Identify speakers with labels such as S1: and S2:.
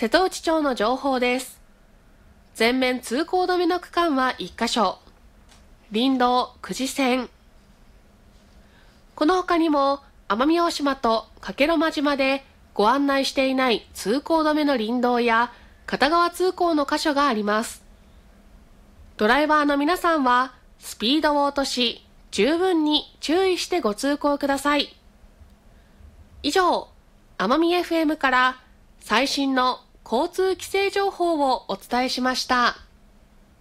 S1: 瀬戸内町の情報です。全面通行止めの区間は1カ所。林道久慈線。この他にも奄美大島と加計呂麻島でご案内していない通行止めの林道や片側通行の箇所があります。ドライバーの皆さんはスピードを落とし、十分に注意してご通行ください。以上、奄美 FM から最新の交通規制情報をお伝えしました。